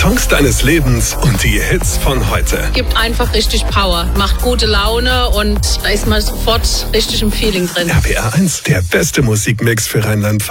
Songs deines Lebens und die Hits von heute. Gibt einfach richtig Power, macht gute Laune und da ist man sofort richtig im Feeling drin. RPR 1, der beste Musikmix für Rheinland-Pfalz.